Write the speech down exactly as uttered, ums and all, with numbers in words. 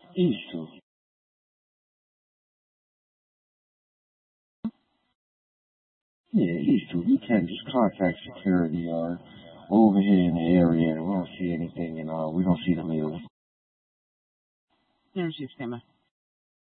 Isso. Yeah, Easter. We can just contact security or over here in the area and we don't see anything and uh we don't see them either. Tem um sistema.